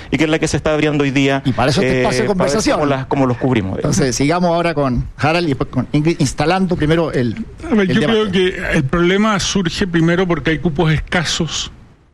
y que es la que se está abriendo hoy día. Y para eso este espacio de conversación. Cómo los cubrimos. Entonces, sigamos ahora con Harald y después con Ingrid, instalando primero el yo creo que el problema surge primero porque hay cupos escasos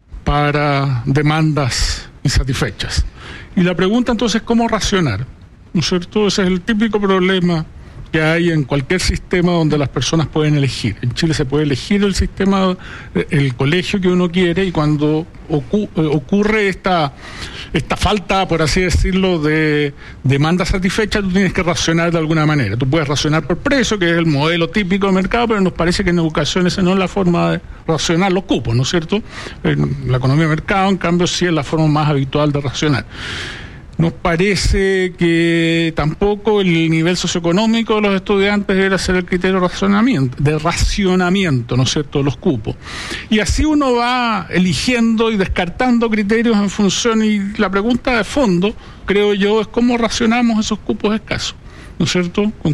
para demandas insatisfechas. Y la pregunta entonces es cómo racionar, ¿no es cierto? Ese es el típico problema que hay en cualquier sistema donde las personas pueden elegir. En Chile se puede elegir el sistema, el colegio que uno quiere, y cuando ocurre esta falta, por así decirlo, de demanda satisfecha, tú tienes que racionar de alguna manera. Tú puedes racionar por precio, que es el modelo típico de mercado, pero nos parece que en educación esa no es la forma de racionar los cupos, ¿no es cierto? En la economía de mercado, en cambio, sí es la forma más habitual de racionar. Nos parece que tampoco el nivel socioeconómico de los estudiantes debe ser el criterio de racionamiento, ¿no es cierto?, de los cupos. Y así uno va eligiendo y descartando criterios en función, y la pregunta de fondo, creo yo, es cómo racionamos esos cupos escasos, ¿no es cierto?, con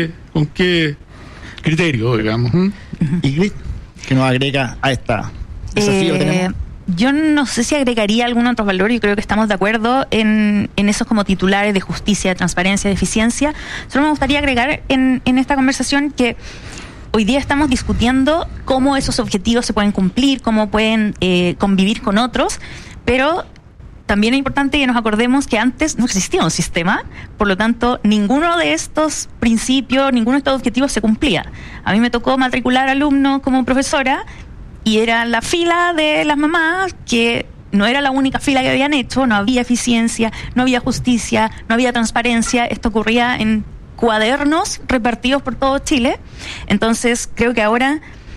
qué criterio, digamos. Ingrid, ¿qué nos agrega a esta desafío que tenemos? Yo no sé si agregaría algún otro valor. Yo creo que estamos de acuerdo en esos como titulares de justicia, de transparencia, de eficiencia. Solo me gustaría agregar en esta conversación que hoy día estamos discutiendo cómo esos objetivos se pueden cumplir, cómo pueden convivir con otros, pero también es importante que nos acordemos que antes no existía un sistema, por lo tanto, ninguno de estos principios, ninguno de estos objetivos se cumplía. A mí me tocó matricular alumnos como profesora, y era la fila de las mamás, que no era la única fila que habían hecho, no había eficiencia, no había justicia, no había transparencia. Esto ocurría en cuadernos repartidos por todo Chile. Entonces, creo que ahora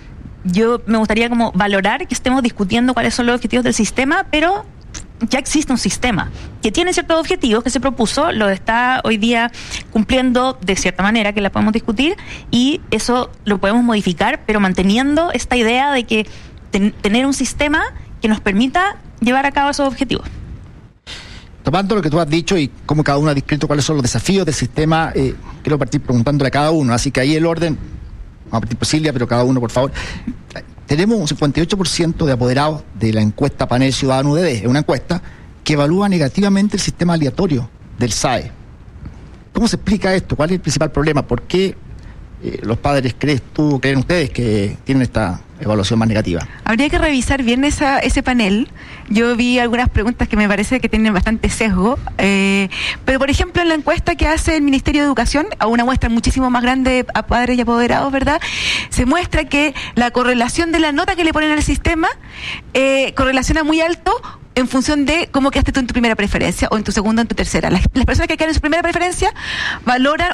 yo me gustaría como valorar que estemos discutiendo cuáles son los objetivos del sistema, pero ya existe un sistema que tiene ciertos objetivos que se propuso, lo está hoy día cumpliendo de cierta manera, que la podemos discutir, y eso lo podemos modificar, pero manteniendo esta idea de que tener un sistema que nos permita llevar a cabo esos objetivos. Tomando lo que tú has dicho y cómo cada uno ha descrito cuáles son los desafíos del sistema, quiero partir preguntándole a cada uno, así que ahí el orden, vamos a partir por Silvia, pero cada uno, por favor. Tenemos un 58% de apoderados de la encuesta Panel Ciudadano UDD, es una encuesta que evalúa negativamente el sistema aleatorio del SAE. ¿Cómo se explica esto? ¿Cuál es el principal problema? ¿Por qué los padres creen ustedes que tienen esta evaluación más negativa? Habría que revisar bien ese panel. Yo vi algunas preguntas que me parece que tienen bastante sesgo, pero por ejemplo en la encuesta que hace el Ministerio de Educación, a una muestra muchísimo más grande a padres y apoderados, ¿verdad?, se muestra que la correlación de la nota que le ponen al sistema correlaciona muy alto en función de cómo quedaste tú en tu primera preferencia, o en tu segunda, o en tu tercera. Las personas que quedan en su primera preferencia valoran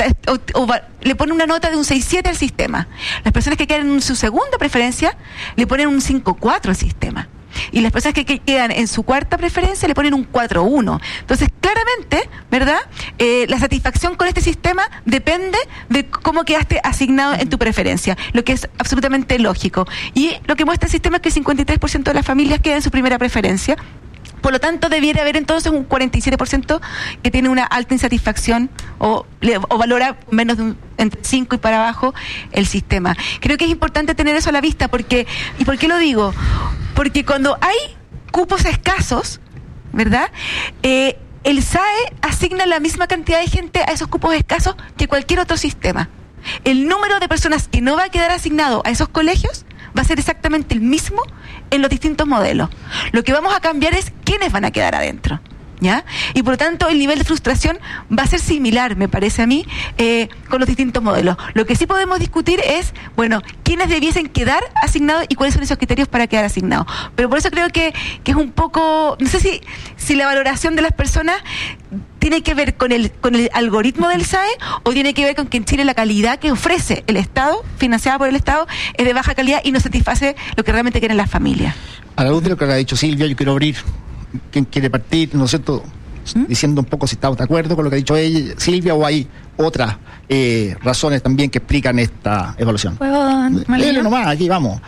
le ponen una nota de un 6-7 al sistema. Las personas que quedan en su segunda preferencia le ponen un 5-4 al sistema. Y las personas que quedan en su cuarta preferencia le ponen un 4-1. Entonces, claramente, ¿verdad?, la satisfacción con este sistema depende de cómo quedaste asignado en tu preferencia, lo que es absolutamente lógico. Y lo que muestra el sistema es que el 53% de las familias quedan en su primera preferencia. Por lo tanto, debiera haber entonces un 47% que tiene una alta insatisfacción o valora menos de entre 5 y para abajo el sistema. Creo que es importante tener eso a la vista, porque, ¿y por qué lo digo? Porque cuando hay cupos escasos, ¿verdad?, el SAE asigna la misma cantidad de gente a esos cupos escasos que cualquier otro sistema. El número de personas que no va a quedar asignado a esos colegios va a ser exactamente el mismo en los distintos modelos. Lo que vamos a cambiar es quiénes van a quedar adentro, ¿ya? Y por lo tanto el nivel de frustración va a ser similar, me parece a mí, con los distintos modelos. Lo que sí podemos discutir es, bueno, quiénes debiesen quedar asignados y cuáles son esos criterios para quedar asignados. Pero por eso creo que es un poco, no sé si la valoración de las personas tiene que ver con el algoritmo del SAE, o tiene que ver con que en Chile la calidad que ofrece el Estado, financiada por el Estado, es de baja calidad y no satisface lo que realmente quieren las familias. A la luz de lo que ha dicho Silvia, yo quiero abrir. ¿Quién quiere partir, no es cierto?, diciendo un poco si estamos de acuerdo con lo que ha dicho ella, Silvia, o hay otras razones también que explican esta evaluación. Léelo nomás, aquí vamos.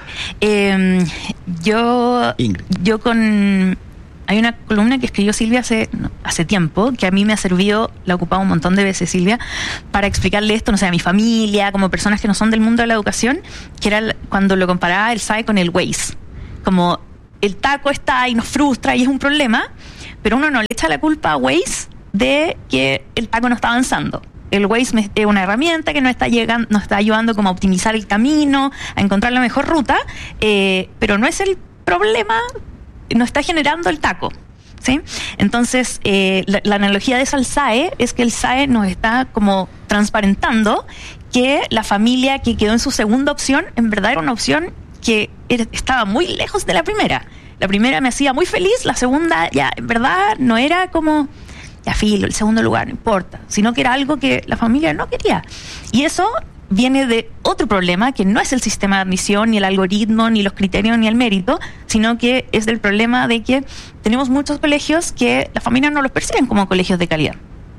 Yo con... Hay una columna que escribió Silvia hace tiempo, que a mí me ha servido, la he ocupado un montón de veces, Silvia, para explicarle esto, no sé, a mi familia, como personas que no son del mundo de la educación, que era cuando lo comparaba el SAE con el Waze. Como el taco está y nos frustra y es un problema, pero uno no le echa la culpa a Waze de que el taco no está avanzando. El Waze es una herramienta que nos está ayudando como a optimizar el camino, a encontrar la mejor ruta, pero no es el problema, no está generando el taco, ¿sí? Entonces, la analogía de eso al SAE es que el SAE nos está como transparentando que la familia que quedó en su segunda opción, en verdad era una opción que estaba muy lejos de la primera. La primera me hacía muy feliz, la segunda ya, en verdad, no era como, ya filo, el segundo lugar, no importa, sino que era algo que la familia no quería. Y eso viene de otro problema, que no es el sistema de admisión, ni el algoritmo, ni los criterios, ni el mérito, sino que es del problema de que tenemos muchos colegios que las familias no los perciben como colegios de calidad.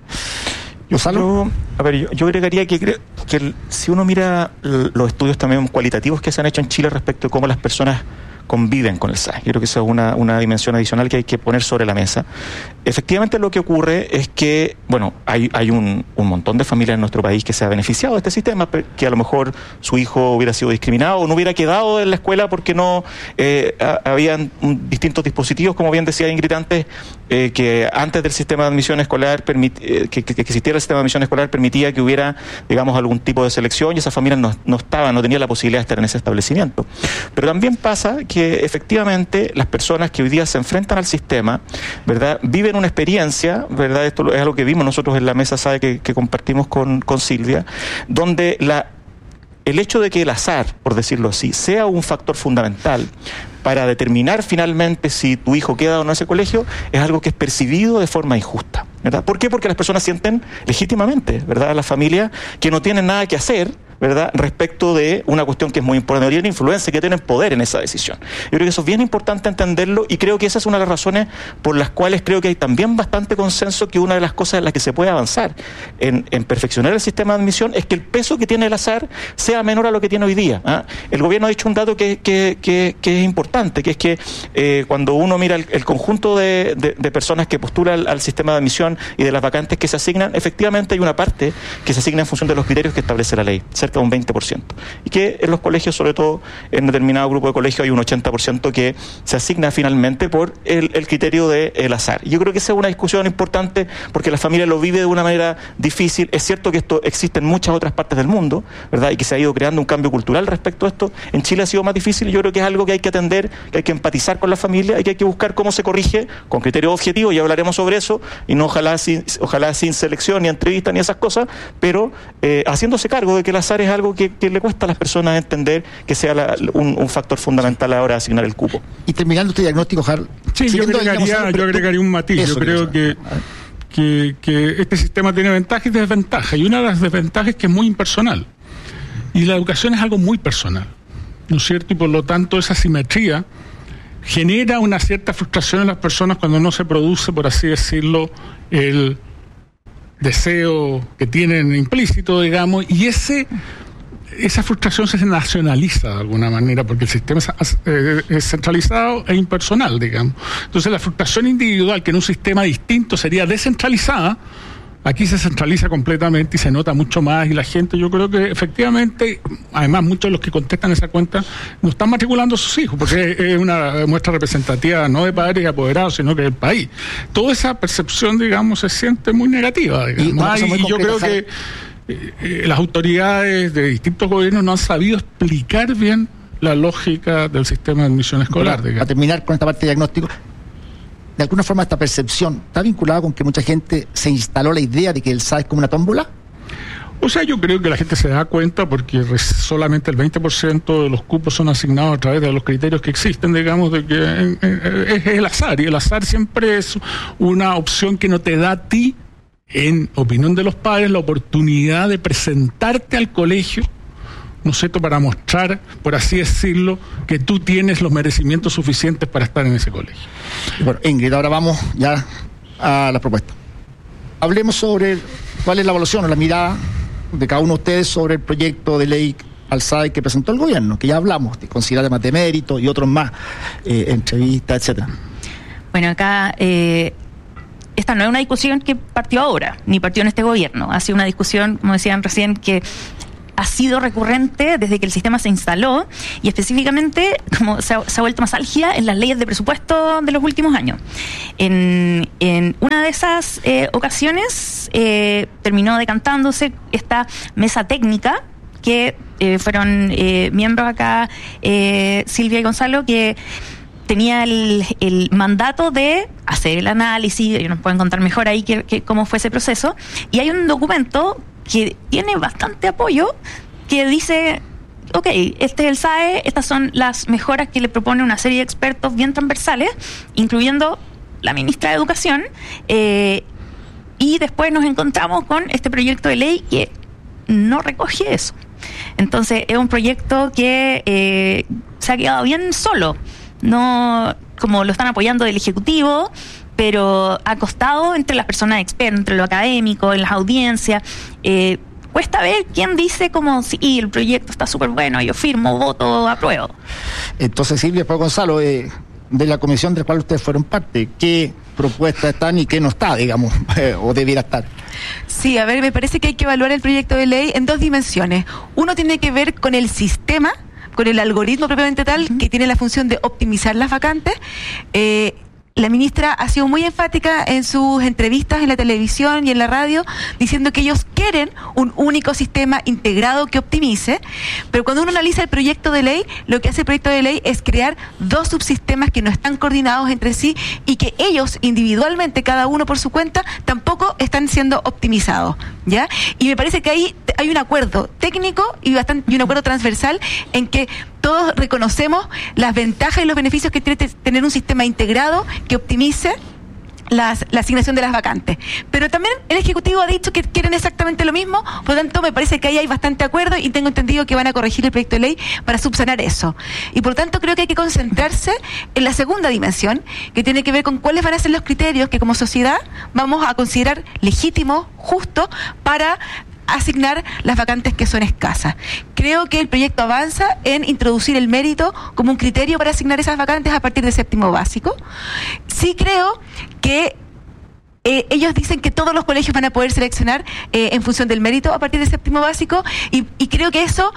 Yo agregaría que si uno mira los estudios también cualitativos que se han hecho en Chile respecto de cómo las personas conviven con el SAE, yo creo que esa es una dimensión adicional que hay que poner sobre la mesa. Efectivamente, lo que ocurre es que, bueno, hay un montón de familias en nuestro país que se ha beneficiado de este sistema, que a lo mejor su hijo hubiera sido discriminado o no hubiera quedado en la escuela porque no habían distintos dispositivos, como bien decía Ingrid antes, que antes del sistema de admisión escolar, que existiera el sistema de admisión escolar permitía que hubiera, digamos, algún tipo de selección, y esas familias no tenían la posibilidad de estar en ese establecimiento. Pero también pasa que efectivamente las personas que hoy día se enfrentan al sistema, ¿verdad?, viven una experiencia, ¿verdad?, esto es algo que vimos nosotros en la mesa SAE que compartimos con Silvia, donde el hecho de que el azar, por decirlo así, sea un factor fundamental para determinar finalmente si tu hijo queda o no en ese colegio, es algo que es percibido de forma injusta, ¿verdad? ¿Por qué? Porque las personas sienten legítimamente, ¿verdad?, las familias que no tienen nada que hacer, ¿verdad?, respecto de una cuestión que es muy importante, tienen influencia, que tienen poder en esa decisión. Yo creo que eso es bien importante entenderlo, y creo que esa es una de las razones por las cuales creo que hay también bastante consenso que una de las cosas en las que se puede avanzar en perfeccionar el sistema de admisión es que el peso que tiene el azar sea menor a lo que tiene hoy día, ¿eh? El gobierno ha dicho un dato que es importante, que es que cuando uno mira el conjunto de personas que postulan al sistema de admisión y de las vacantes que se asignan, efectivamente hay una parte que se asigna en función de los criterios que establece la ley, cerca de un 20%. Y que en los colegios, sobre todo en determinado grupo de colegios, hay un 80% que se asigna finalmente por el criterio del azar. Y yo creo que esa es una discusión importante porque la familia lo vive de una manera difícil. Es cierto que esto existe en muchas otras partes del mundo, ¿verdad?, y que se ha ido creando un cambio cultural respecto a esto. En Chile ha sido más difícil, y yo creo que es algo que hay que atender, que hay que empatizar con la familia y que hay que buscar cómo se corrige con criterios objetivos. Ya hablaremos sobre eso, y no ojalá sin selección, ni entrevista, ni esas cosas, pero haciéndose cargo de que el azar es algo que le cuesta a las personas entender que sea un factor fundamental a la hora de asignar el cupo. Y terminando este diagnóstico, Jarl. Sí, yo agregaría un matiz. Yo creo que este sistema tiene ventajas y desventajas, y una de las desventajas es que es muy impersonal, y la educación es algo muy personal, ¿no es cierto? Y por lo tanto esa asimetría genera una cierta frustración en las personas cuando no se produce, por así decirlo, el deseo que tienen implícito, digamos, y esa frustración se nacionaliza de alguna manera, porque el sistema es centralizado e impersonal, digamos. Entonces la frustración individual, que en un sistema distinto sería descentralizada, aquí se centraliza completamente y se nota mucho más, y la gente, yo creo que efectivamente, además muchos de los que contestan esa cuenta no están matriculando a sus hijos, porque es una muestra representativa no de padres y apoderados, sino que del país. Toda esa percepción, digamos, se siente muy negativa, digamos. Y yo creo que las autoridades de distintos gobiernos no han sabido explicar bien la lógica del sistema de admisión escolar. Para terminar con esta parte de diagnóstico, de alguna forma esta percepción está vinculada con que mucha gente se instaló la idea de que el SAE es como una tómbola. O sea, yo creo que la gente se da cuenta porque solamente el 20% de los cupos son asignados a través de los criterios que existen, digamos, de que es el azar, y el azar siempre es una opción que no te da a ti, en opinión de los padres, la oportunidad de presentarte al colegio, ¿no es cierto?, para mostrar, por así decirlo, que tú tienes los merecimientos suficientes para estar en ese colegio. Bueno, Ingrid, ahora vamos ya a la propuesta. Hablemos sobre cuál es la evaluación o la mirada de cada uno de ustedes sobre el proyecto de ley al SAE que presentó el gobierno, que ya hablamos, de considerar temas de mérito y otros más, entrevistas, etcétera. Bueno, acá esta no es una discusión que partió ahora, ni partió en este gobierno. Ha sido una discusión, como decían recién, que ha sido recurrente desde que el sistema se instaló, y específicamente como se ha vuelto más álgida en las leyes de presupuesto de los últimos años. En una de esas ocasiones terminó decantándose esta mesa técnica que fueron miembros acá, Silvia y Gonzalo, que tenía el mandato de hacer el análisis. Ellos nos pueden contar mejor ahí cómo fue ese proceso. Y hay un documento que tiene bastante apoyo, que dice, ok, este es el SAE, estas son las mejoras que le propone una serie de expertos bien transversales, incluyendo la ministra de Educación, y después nos encontramos con este proyecto de ley que no recoge eso. Entonces es un proyecto que se ha quedado bien solo, no como lo están apoyando del Ejecutivo, pero ha costado entre las personas expertas, entre lo académico, en las audiencias. Cuesta ver quién dice como sí, el proyecto está súper bueno, yo firmo, voto, apruebo. Entonces, Silvia, después Gonzalo, de la comisión de la cual ustedes fueron parte, ¿qué propuestas están y qué no está, digamos, o debiera estar? Sí, a ver, me parece que hay que evaluar el proyecto de ley en dos dimensiones. Uno tiene que ver con el sistema, con el algoritmo propiamente tal, que tiene la función de optimizar las vacantes. La ministra ha sido muy enfática en sus entrevistas en la televisión y en la radio, diciendo que ellos quieren un único sistema integrado que optimice, pero cuando uno analiza el proyecto de ley, lo que hace el proyecto de ley es crear dos subsistemas que no están coordinados entre sí y que ellos individualmente, cada uno por su cuenta, tampoco están siendo optimizados, ¿ya? Y me parece que ahí hay un acuerdo técnico y un acuerdo transversal en que todos reconocemos las ventajas y los beneficios que tiene tener un sistema integrado que optimice la asignación de las vacantes. Pero también el Ejecutivo ha dicho que quieren exactamente lo mismo, por lo tanto me parece que ahí hay bastante acuerdo y tengo entendido que van a corregir el proyecto de ley para subsanar eso. Y por lo tanto creo que hay que concentrarse en la segunda dimensión, que tiene que ver con cuáles van a ser los criterios que como sociedad vamos a considerar legítimos, justos, para asignar las vacantes que son escasas. Creo que el proyecto avanza en introducir el mérito como un criterio para asignar esas vacantes a partir de séptimo básico. Sí creo que ellos dicen que todos los colegios van a poder seleccionar en función del mérito a partir de séptimo básico, y creo que eso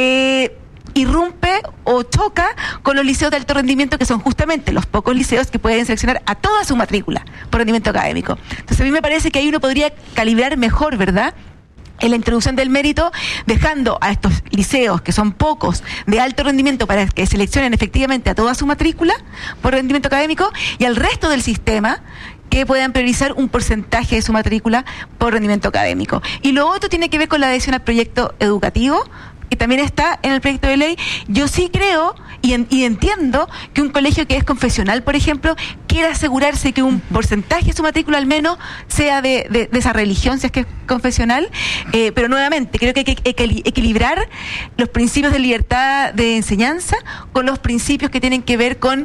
irrumpe o choca con los liceos de alto rendimiento, que son justamente los pocos liceos que pueden seleccionar a toda su matrícula por rendimiento académico. Entonces a mí me parece que ahí uno podría calibrar mejor, ¿verdad?, en la introducción del mérito, dejando a estos liceos, que son pocos, de alto rendimiento para que seleccionen efectivamente a toda su matrícula por rendimiento académico, y al resto del sistema que puedan priorizar un porcentaje de su matrícula por rendimiento académico. Y lo otro tiene que ver con la adhesión al proyecto educativo, que también está en el proyecto de ley. Yo sí creo y entiendo que un colegio que es confesional, por ejemplo, quiera asegurarse que un porcentaje de su matrícula al menos sea de esa religión, si es que es confesional, pero nuevamente creo que hay que equilibrar los principios de libertad de enseñanza con los principios que tienen que ver con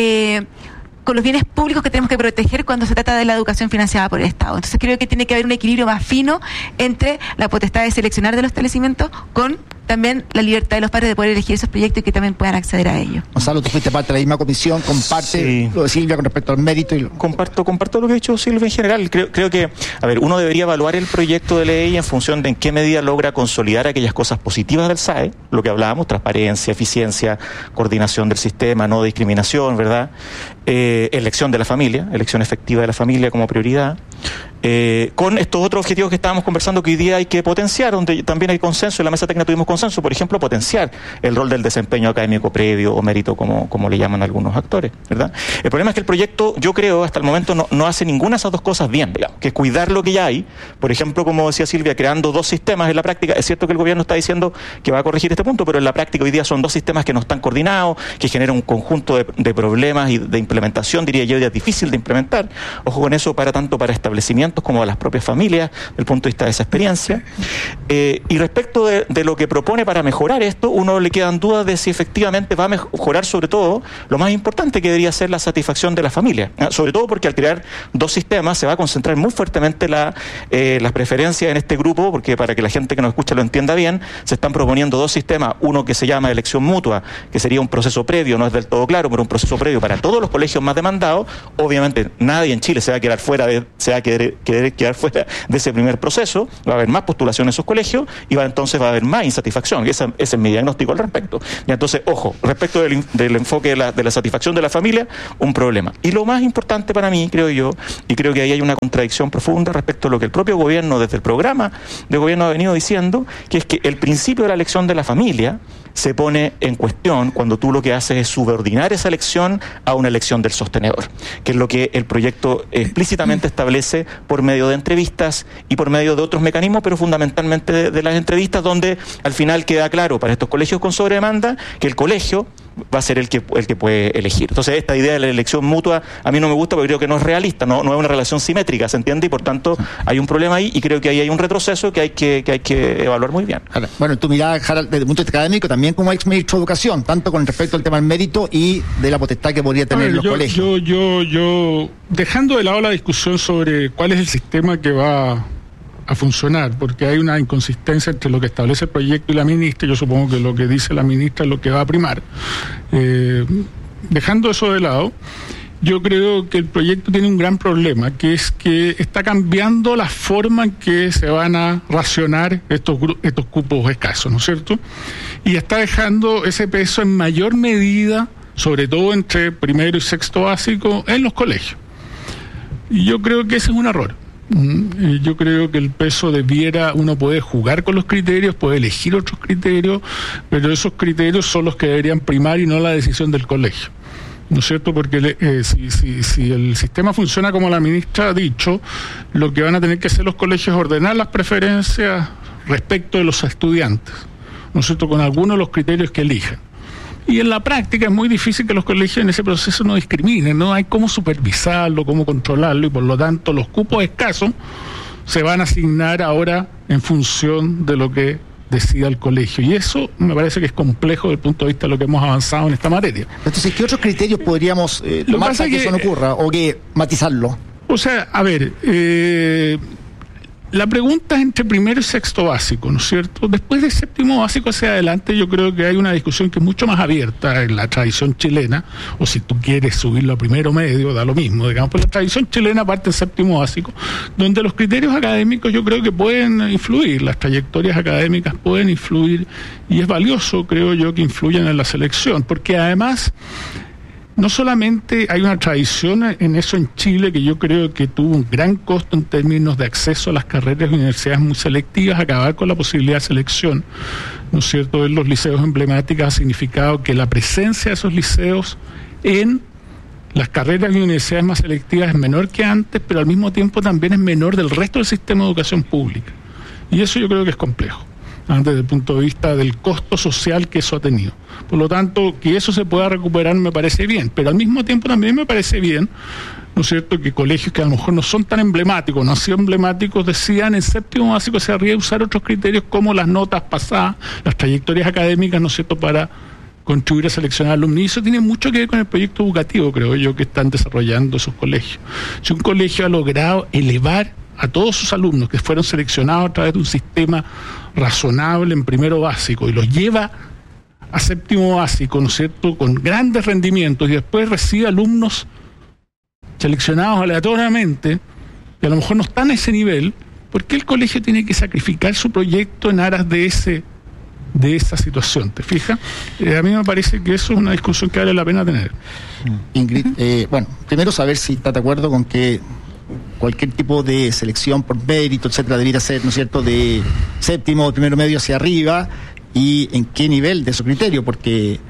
los bienes públicos que tenemos que proteger cuando se trata de la educación financiada por el Estado. Entonces creo que tiene que haber un equilibrio más fino entre la potestad de seleccionar de los establecimientos con también la libertad de los padres de poder elegir esos proyectos y que también puedan acceder a ellos. Gonzalo, tú fuiste parte de la misma comisión, comparte lo de Silvia con respecto al mérito. Comparto lo que ha dicho Silvia en general. Creo que, uno debería evaluar el proyecto de ley en función de en qué medida logra consolidar aquellas cosas positivas del SAE, lo que hablábamos, transparencia, eficiencia, coordinación del sistema, no discriminación, ¿verdad? Elección de la familia, elección efectiva de la familia como prioridad. Con estos otros objetivos que estábamos conversando, que hoy día hay que potenciar, donde también hay consenso, en la mesa técnica tuvimos consenso, por ejemplo, potenciar el rol del desempeño académico previo o mérito, como le llaman algunos actores, ¿verdad? El problema es que el proyecto, yo creo, hasta el momento no hace ninguna de esas dos cosas bien, digamos, que es cuidar lo que ya hay, por ejemplo, como decía Silvia, creando dos sistemas en la práctica. Es cierto que el gobierno está diciendo que va a corregir este punto, pero en la práctica hoy día son dos sistemas que no están coordinados, que generan un conjunto de problemas y de implementación, diría yo, ya difícil de implementar. Ojo con eso, tanto para establecimientos como a las propias familias, desde el punto de vista de esa experiencia. Y respecto de lo que propone para mejorar esto, uno le quedan dudas de si efectivamente va a mejorar, sobre todo, lo más importante que debería ser la satisfacción de la familia, sobre todo porque al crear dos sistemas se va a concentrar mucho muy fuertemente las preferencias en este grupo, porque para que la gente que nos escucha lo entienda bien, se están proponiendo dos sistemas, uno que se llama elección mutua, que sería un proceso previo, no es del todo claro, pero un proceso previo para todos los colegios más demandados. Obviamente nadie en Chile se va a quedar fuera de ese primer proceso, va a haber más postulación en esos colegios y entonces va a haber más insatisfacción. Ese es mi diagnóstico al respecto. Y entonces, ojo, respecto del enfoque de la satisfacción de la familia, un problema. Y lo más importante para mí, creo yo, y creo que ahí hay una contradicción profunda respecto a lo que el propio gobierno, desde el programa de gobierno, ha venido diciendo, que es que el principio de la elección de la familia se pone en cuestión cuando tú lo que haces es subordinar esa elección a una elección del sostenedor, que es lo que el proyecto explícitamente establece por medio de entrevistas y por medio de otros mecanismos, pero fundamentalmente de las entrevistas, donde al final queda claro para estos colegios con sobredemanda que el colegio va a ser el que puede elegir. Entonces, esta idea de la elección mutua a mí no me gusta porque creo que no es realista, no es una relación simétrica, ¿se entiende? Y por tanto hay un problema ahí y creo que ahí hay un retroceso que hay que evaluar muy bien. Bueno, tu mirada, Harald, desde el punto de vista académico, también como ex ministro de Educación, tanto con respecto al tema del mérito y de la potestad que podría tener los colegios. Yo, dejando de lado la discusión sobre cuál es el sistema que va a funcionar, porque hay una inconsistencia entre lo que establece el proyecto y la ministra. Yo supongo que lo que dice la ministra es lo que va a primar. Dejando eso de lado, yo creo que el proyecto tiene un gran problema, que es que está cambiando la forma en que se van a racionar estos cupos escasos, ¿no es cierto? Y está dejando ese peso en mayor medida, sobre todo entre primero y sexto básico, en los colegios. Y yo creo que ese es un error. Yo creo que el peso uno puede jugar con los criterios, puede elegir otros criterios, pero esos criterios son los que deberían primar y no la decisión del colegio, ¿no es cierto? Porque si el sistema funciona como la ministra ha dicho, lo que van a tener que hacer los colegios es ordenar las preferencias respecto de los estudiantes, ¿no es cierto?, con algunos de los criterios que elijan. Y en la práctica es muy difícil que los colegios en ese proceso no discriminen, no hay cómo supervisarlo, cómo controlarlo, y por lo tanto los cupos escasos se van a asignar ahora en función de lo que decida el colegio. Y eso me parece que es complejo desde el punto de vista de lo que hemos avanzado en esta materia. Entonces, ¿qué otros criterios podríamos tomar para que eso no ocurra o que matizarlo? O sea, a ver, la pregunta es entre primero y sexto básico, ¿no es cierto? Después de séptimo básico hacia adelante, yo creo que hay una discusión que es mucho más abierta en la tradición chilena, o si tú quieres subirlo a primero medio, da lo mismo, digamos, pero la tradición chilena parte del séptimo básico, donde los criterios académicos yo creo que pueden influir, las trayectorias académicas pueden influir, y es valioso, creo yo, que influyan en la selección, porque además no solamente hay una tradición en eso en Chile, que yo creo que tuvo un gran costo en términos de acceso a las carreras y universidades muy selectivas, acabar con la posibilidad de selección, ¿no es cierto?, en los liceos emblemáticos ha significado que la presencia de esos liceos en las carreras y universidades más selectivas es menor que antes, pero al mismo tiempo también es menor del resto del sistema de educación pública. Y eso yo creo que es complejo, desde el punto de vista del costo social que eso ha tenido. Por lo tanto, que eso se pueda recuperar me parece bien, pero al mismo tiempo también me parece bien, ¿no es cierto?, que colegios que a lo mejor no son tan emblemáticos, no han sido emblemáticos, decidan en séptimo básico se arriesga a usar otros criterios como las notas pasadas, las trayectorias académicas, ¿no es cierto?, para contribuir a seleccionar alumnos. Y eso tiene mucho que ver con el proyecto educativo, creo yo, que están desarrollando esos colegios. Si un colegio ha logrado elevar a todos sus alumnos que fueron seleccionados a través de un sistema razonable en primero básico y los lleva a séptimo básico, ¿no es cierto?, con grandes rendimientos, y después recibe alumnos seleccionados aleatoriamente que a lo mejor no están a ese nivel, ¿por qué el colegio tiene que sacrificar su proyecto en aras de esa situación? ¿Te fijas? A mí me parece que eso es una discusión que vale la pena tener. Ingrid, bueno, primero saber si estás de acuerdo con que cualquier tipo de selección por mérito, etcétera, debería ser, ¿no es cierto?, de séptimo o primero medio hacia arriba, y en qué nivel de esos criterios, porque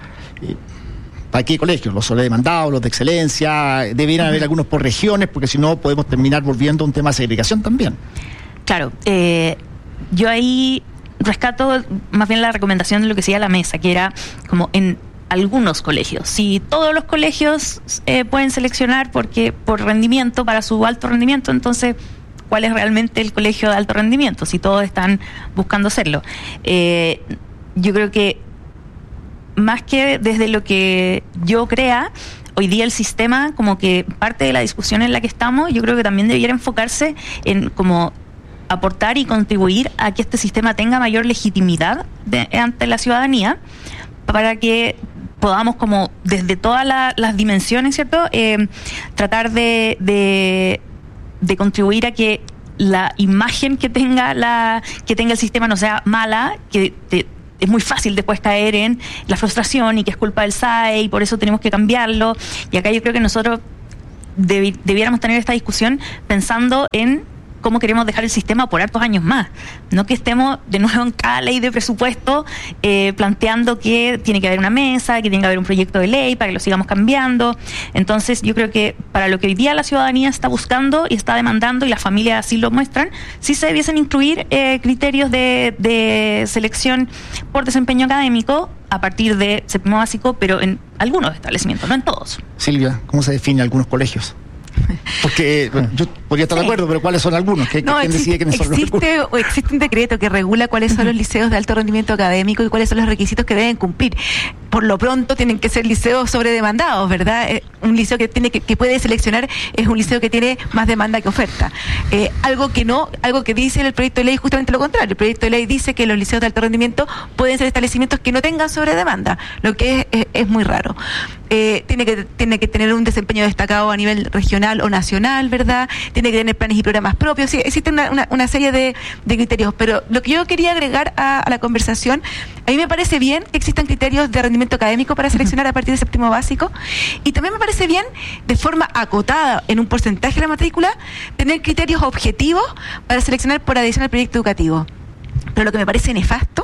¿para qué colegios? Los sobredemandados, los de excelencia, deberían haber algunos por regiones, porque si no podemos terminar volviendo a un tema de segregación también. Claro, yo ahí rescato más bien la recomendación de lo que decía la mesa, que era como en algunos colegios. Si todos los colegios pueden seleccionar por rendimiento, para su alto rendimiento, entonces ¿cuál es realmente el colegio de alto rendimiento? Si todos están buscando hacerlo. Yo creo que más que desde lo que yo crea, hoy día el sistema, como que parte de la discusión en la que estamos, yo creo que también debiera enfocarse en como aportar y contribuir a que este sistema tenga mayor legitimidad ante la ciudadanía, para que podamos, como desde todas las dimensiones, ¿cierto?, tratar de contribuir a que la imagen que tenga el sistema no sea mala, que es muy fácil después caer en la frustración y que es culpa del SAE y por eso tenemos que cambiarlo. Y acá yo creo que nosotros debiéramos tener esta discusión pensando en cómo queremos dejar el sistema por hartos años más. No que estemos de nuevo en cada ley de presupuesto planteando que tiene que haber una mesa, que tiene que haber un proyecto de ley para que lo sigamos cambiando. Entonces yo creo que para lo que hoy día la ciudadanía está buscando y está demandando, y las familias así lo muestran, sí se debiesen incluir criterios de selección por desempeño académico a partir de séptimo básico, pero en algunos establecimientos, no en todos. Silvia, ¿cómo se define algunos colegios? Porque bueno, yo podría estar de acuerdo, pero ¿cuáles son algunos? ¿Quién decide quiénes son los algunos? Existe un decreto que regula cuáles son los liceos de alto rendimiento académico y cuáles son los requisitos que deben cumplir. Por lo pronto tienen que ser liceos sobredemandados, ¿verdad? Un liceo que puede seleccionar es un liceo que tiene más demanda que oferta. Algo que dice el proyecto de ley justamente lo contrario. El proyecto de ley dice que los liceos de alto rendimiento pueden ser establecimientos que no tengan sobredemanda, lo que es muy raro. Tiene que tener un desempeño destacado a nivel regional o nacional, ¿verdad? Tiene que tener planes y programas propios. Sí, existe una serie de criterios, pero lo que yo quería agregar a la conversación, a mí me parece bien que existan criterios de rendimiento académico para seleccionar a partir de séptimo básico, y también me parece bien, de forma acotada en un porcentaje de la matrícula, tener criterios objetivos para seleccionar por adhesión al proyecto educativo. Pero lo que me parece nefasto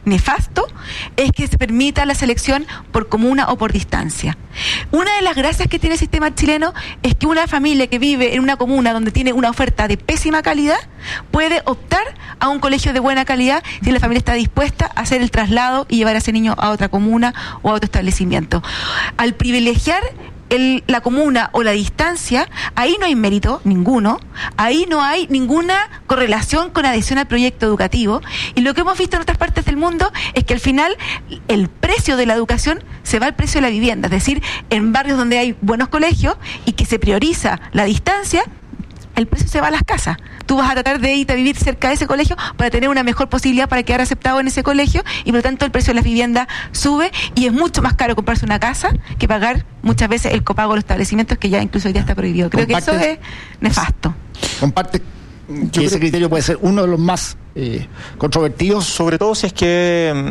es que se permita la selección por comuna o por distancia. Una de las gracias que tiene el sistema chileno es que una familia que vive en una comuna donde tiene una oferta de pésima calidad puede optar a un colegio de buena calidad si la familia está dispuesta a hacer el traslado y llevar a ese niño a otra comuna o a otro establecimiento. Al privilegiar la comuna o la distancia, ahí no hay mérito ninguno, ahí no hay ninguna correlación con adhesión al proyecto educativo, y lo que hemos visto en otras partes del mundo es que al final el precio de la educación se va al precio de la vivienda, es decir, en barrios donde hay buenos colegios y que se prioriza la distancia, el precio se va a las casas. Tú vas a tratar de irte a vivir cerca de ese colegio para tener una mejor posibilidad para quedar aceptado en ese colegio, y por lo tanto el precio de las viviendas sube, y es mucho más caro comprarse una casa que pagar muchas veces el copago de los establecimientos, que ya incluso hoy día está prohibido. Creo que eso es nefasto. Comparte que ese criterio puede ser uno de los más controvertidos, sobre todo si es que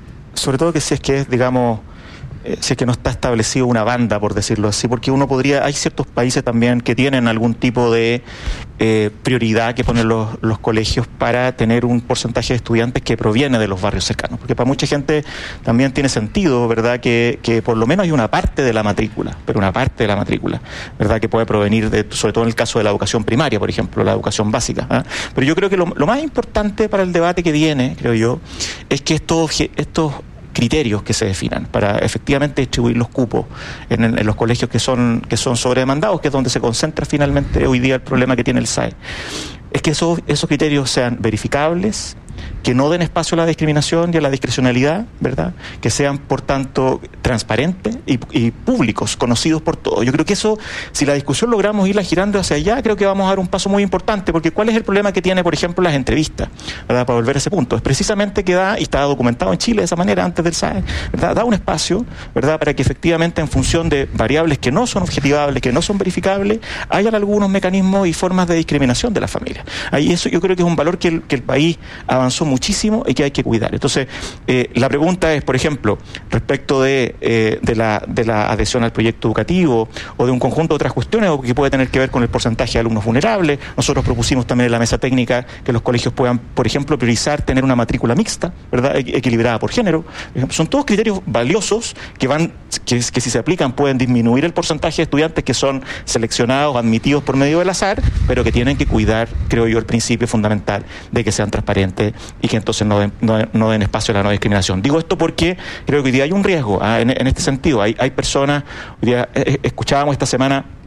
digamos, si es que no está establecido una banda, por decirlo así, porque hay ciertos países también que tienen algún tipo de prioridad que ponen los colegios para tener un porcentaje de estudiantes que proviene de los barrios cercanos, porque para mucha gente también tiene sentido, ¿verdad?, que por lo menos hay una parte de la matrícula, ¿verdad?, que puede provenir sobre todo en el caso de la educación primaria, por ejemplo, la educación básica, ¿eh? Pero yo creo que lo más importante para el debate que viene, creo yo, es que estos criterios que se definan para efectivamente distribuir los cupos en los colegios que son sobredemandados, que es donde se concentra finalmente hoy día el problema que tiene el SAE, es que esos criterios sean verificables, que no den espacio a la discriminación y a la discrecionalidad, ¿verdad?, que sean por tanto transparentes y públicos, conocidos por todos. Yo creo que eso, si la discusión logramos irla girando hacia allá, creo que vamos a dar un paso muy importante, porque ¿cuál es el problema que tiene, por ejemplo, las entrevistas, ¿verdad?, para volver a ese punto? Es precisamente que y está documentado en Chile de esa manera antes del SAE, ¿verdad?, da un espacio, ¿verdad?, para que efectivamente en función de variables que no son objetivables, que no son verificables, hayan algunos mecanismos y formas de discriminación de las familias. Ahí eso yo creo que es un valor que el país avanzó muchísimo y que hay que cuidar. Entonces, la pregunta es, por ejemplo, respecto de la adhesión al proyecto educativo o de un conjunto de otras cuestiones que puede tener que ver con el porcentaje de alumnos vulnerables. Nosotros propusimos también en la mesa técnica que los colegios puedan, por ejemplo, priorizar tener una matrícula mixta, ¿verdad?, equilibrada por género. Son todos criterios valiosos que si se aplican pueden disminuir el porcentaje de estudiantes que son seleccionados, admitidos por medio del azar, pero que tienen que cuidar, creo yo, el principio fundamental de que sean transparentes y que entonces no den espacio a la no discriminación. Digo esto porque creo que hoy día hay un riesgo en este sentido. Hay personas, hoy día escuchábamos esta semana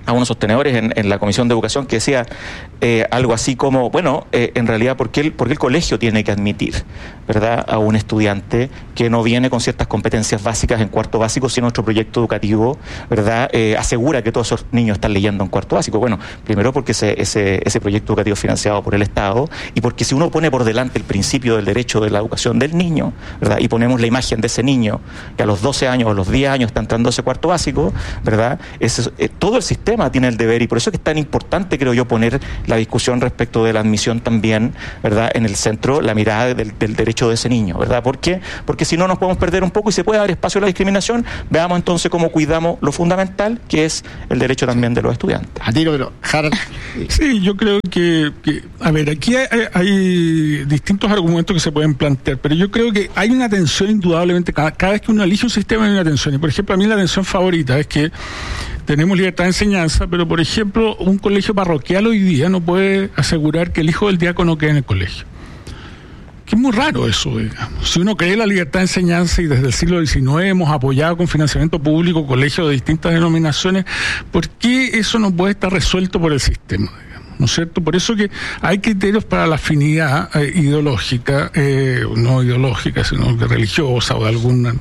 a unos sostenedores en la Comisión de Educación que decía algo así como, bueno, en realidad, ¿por qué el colegio tiene que admitir, ¿verdad?, a un estudiante que no viene con ciertas competencias básicas en cuarto básico si nuestro proyecto educativo, ¿verdad?, asegura que todos esos niños están leyendo en cuarto básico? Bueno, primero porque ese proyecto educativo es financiado por el Estado, y porque si uno pone por delante el principio del derecho de la educación del niño, ¿verdad?, y ponemos la imagen de ese niño que a los 12 años o a los 10 años está entrando a ese cuarto básico, ¿verdad?, todo el sistema tiene el deber, y por eso es que es tan importante, creo yo, poner la discusión respecto de la admisión también, ¿verdad?, en el centro, la mirada del derecho de ese niño, ¿verdad? ¿Por qué? Porque si no nos podemos perder un poco y se puede dar espacio a la discriminación. Veamos entonces cómo cuidamos lo fundamental, que es el derecho también de los estudiantes. A tiro, pero Harold. Sí, yo creo que a ver, aquí hay distintos argumentos que se pueden plantear, pero yo creo que hay una tensión indudablemente, cada vez que uno elige un sistema hay una tensión, y por ejemplo a mí la tensión favorita es que tenemos libertad de enseñanza, pero por ejemplo un colegio parroquial hoy día no puede asegurar que el hijo del diácono quede en el colegio. Que es muy raro eso, digamos. Si uno cree en la libertad de enseñanza y desde el siglo XIX hemos apoyado con financiamiento público colegios de distintas denominaciones, ¿por qué eso no puede estar resuelto por el sistema? ¿No es cierto? Por eso que hay criterios para la afinidad ideológica, no ideológica, sino de religiosa o de alguna,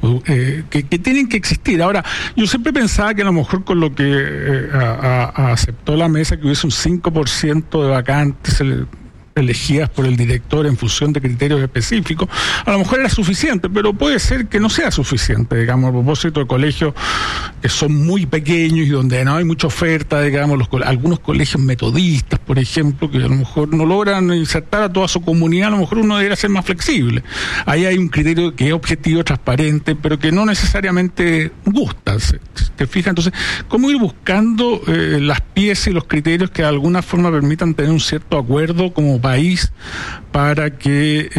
que tienen que existir. Ahora, yo siempre pensaba que a lo mejor con lo que aceptó la mesa, que hubiese un 5% de vacantes elegidas por el director en función de criterios específicos, a lo mejor era suficiente, pero puede ser que no sea suficiente, digamos, a propósito de colegios que son muy pequeños y donde no hay mucha oferta, digamos, algunos colegios metodistas, por ejemplo, que a lo mejor no logran insertar a toda su comunidad, a lo mejor uno debería ser más flexible. Ahí hay un criterio que es objetivo, transparente, pero que no necesariamente gusta, ¿te fijas? Entonces, ¿cómo ir buscando las piezas y los criterios que de alguna forma permitan tener un cierto acuerdo como país para que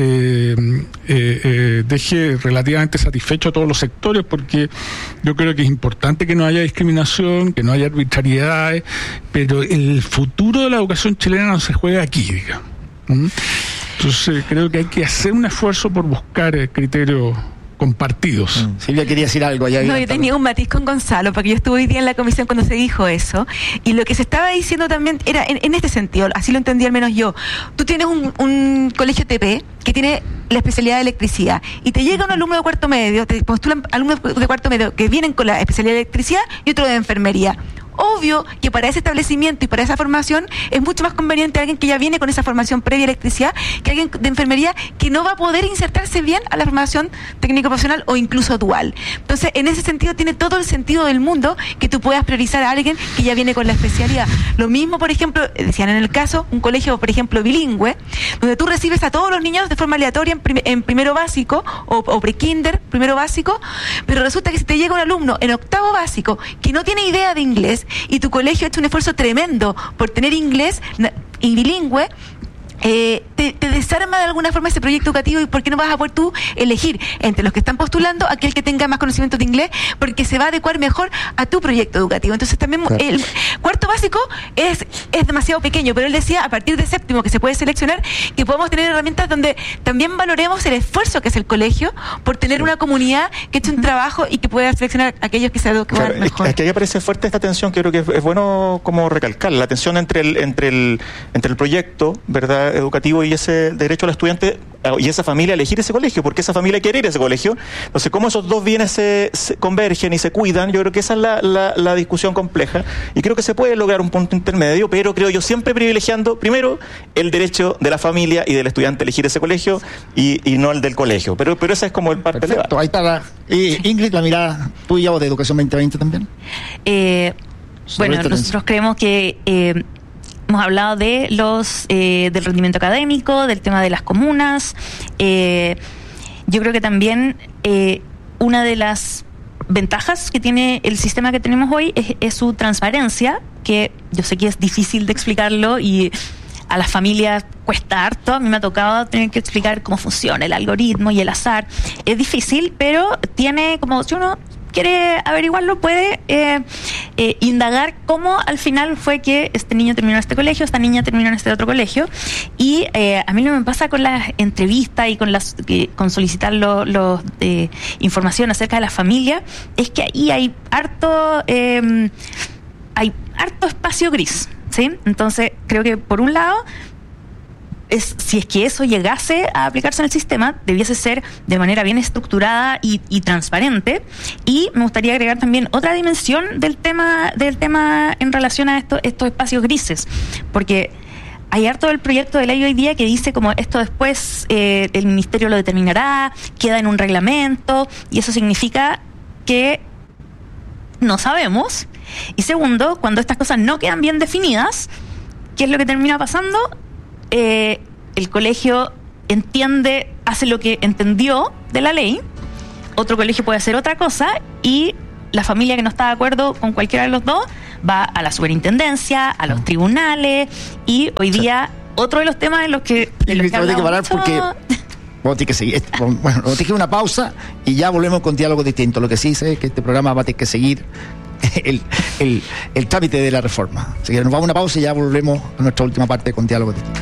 deje relativamente satisfecho a todos los sectores? Porque yo creo que es importante que no haya discriminación, que no haya arbitrariedades, pero el futuro de la educación chilena no se juega aquí, digamos. Entonces creo que hay que hacer un esfuerzo por buscar criterios compartidos. Silvia quería decir algo allá. No, yo tenía un matiz con Gonzalo, porque yo estuve hoy día en la comisión cuando se dijo eso, y lo que se estaba diciendo también era en este sentido, así lo entendí al menos yo. Tú tienes un colegio TP que tiene la especialidad de electricidad, y te llega un alumno de cuarto medio, te postulan alumnos de cuarto medio que vienen con la especialidad de electricidad y otro de enfermería. Obvio que para ese establecimiento y para esa formación es mucho más conveniente alguien que ya viene con esa formación previa de electricidad que alguien de enfermería que no va a poder insertarse bien a la formación técnico-profesional o incluso dual. Entonces, en ese sentido, tiene todo el sentido del mundo que tú puedas priorizar a alguien que ya viene con la especialidad. Lo mismo, por ejemplo, decían en el caso, un colegio, por ejemplo, bilingüe, donde tú recibes a todos los niños de forma aleatoria en primero básico o pre-kinder, primero básico, pero resulta que si te llega un alumno en octavo básico que no tiene idea de inglés, y tu colegio ha hecho un esfuerzo tremendo por tener inglés y bilingüe, te desarma de alguna forma ese proyecto educativo, y por qué no vas a poder tú elegir entre los que están postulando aquel que tenga más conocimiento de inglés, porque se va a adecuar mejor a tu proyecto educativo. Entonces también claro. El cuarto básico es demasiado pequeño, pero él decía a partir de séptimo que se puede seleccionar, que podemos tener herramientas donde también valoremos el esfuerzo que es el colegio por tener una comunidad que ha hecho un trabajo y que pueda seleccionar a aquellos que se adecuan mejor. Es que ahí aparece fuerte esta tensión, que creo que es bueno como recalcar, la tensión entre el proyecto, ¿verdad?, educativo y ese derecho al estudiante y esa familia a elegir ese colegio, porque esa familia quiere ir a ese colegio. Entonces, cómo esos dos bienes se convergen y se cuidan, yo creo que esa es la discusión compleja, y creo que se puede lograr un punto intermedio, pero creo yo siempre privilegiando primero el derecho de la familia y del estudiante a elegir ese colegio y no el del colegio, pero esa es como el parte del debate. Ahí está Ingrid, la mirada tuya o de Educación 2020 también. Bueno, nosotros creemos que hemos hablado de del rendimiento académico, del tema de las comunas. Yo creo que también una de las ventajas que tiene el sistema que tenemos hoy es su transparencia, que yo sé que es difícil de explicarlo y a las familias cuesta harto. A mí me ha tocado tener que explicar cómo funciona el algoritmo y el azar. Es difícil, pero tiene como, si uno quiere averiguarlo, puede indagar cómo al final fue que este niño terminó en este colegio, esta niña terminó en este otro colegio. Y a mí lo que me pasa con las entrevistas y con solicitar información acerca de la familia es que ahí hay harto... harto espacio gris, ¿sí? Entonces, creo que por un lado, si es que eso llegase a aplicarse en el sistema, debiese ser de manera bien estructurada y transparente. Y me gustaría agregar también otra dimensión del tema en relación a estos espacios grises, porque hay harto del proyecto de ley hoy día que dice como esto después el ministerio lo determinará, queda en un reglamento, y eso significa que no sabemos. Y segundo, cuando estas cosas no quedan bien definidas, ¿qué es lo que termina pasando? El colegio hace lo que entendió de la ley, otro colegio puede hacer otra cosa, y la familia que no está de acuerdo con cualquiera de los dos va a la superintendencia, a los tribunales, y hoy día otro de los temas en los que hablamos porque vamos a tener que seguir. Bueno, vamos a tener que ir una pausa y ya volvemos con Diálogos Distintos. Lo que sí sé es que este programa va a tener que seguir el trámite de la reforma. Así que nos vamos a una pausa y ya volvemos a nuestra última parte con Diálogos Distintos.